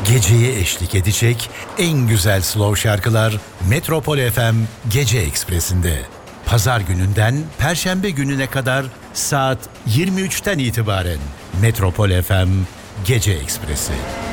Geceye eşlik edecek en güzel slow şarkılar Metropol FM Gece Ekspresi'nde. Pazar gününden Perşembe gününe kadar saat 23'ten itibaren Metropol FM Gece Ekspresi.